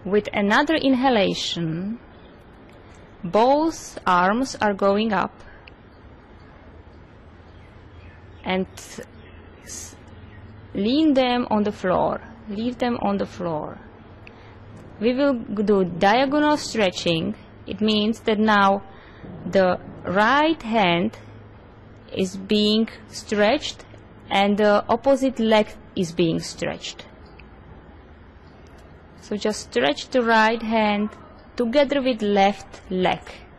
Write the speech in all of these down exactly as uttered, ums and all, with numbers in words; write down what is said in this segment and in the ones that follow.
With another inhalation, both arms are going up and lean them on the floor, leave them on the floor. We will do diagonal stretching. It means that now the right hand is being stretched and the opposite leg is being stretched. So just stretch the right hand together with left leg.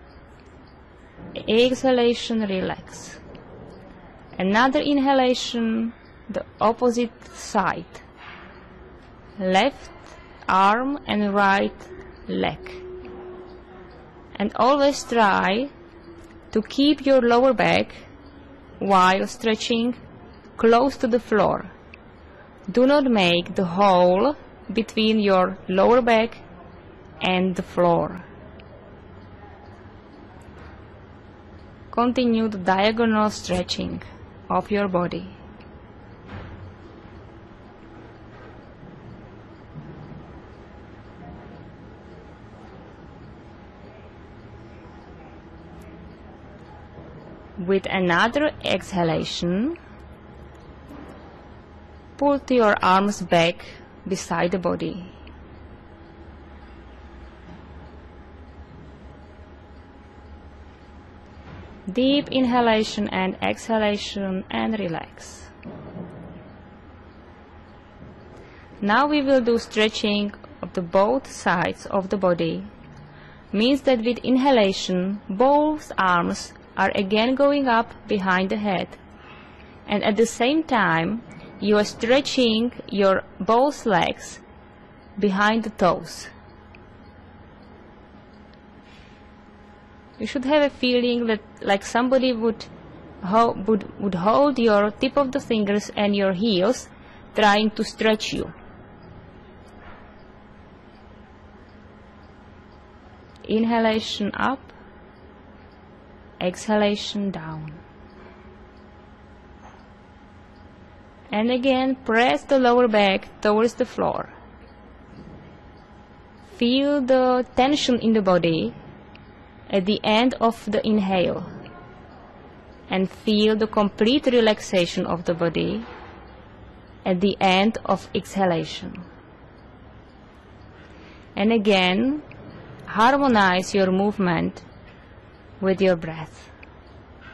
Exhalation, relax. Another inhalation, the opposite side. Left arm and right leg. And always try to keep your lower back while stretching close to the floor. Do not make the hole between your lower back and the floor. Continue the diagonal stretching of your body. With another exhalation, pull your arms back beside the body. Deep inhalation and exhalation and relax. Now we will do stretching of the both sides of the body. Means that with inhalation, both arms are again going up behind the head, and at the same time you are stretching your both legs behind the toes. You should have a feeling that like somebody would, ho would, would hold your tip of the fingers and your heels, trying to stretch you. Inhalation up, exhalation down. And again, press the lower back towards the floor. Feel the tension in the body at the end of the inhale. And feel the complete relaxation of the body at the end of exhalation. And again, harmonize your movement with your breath.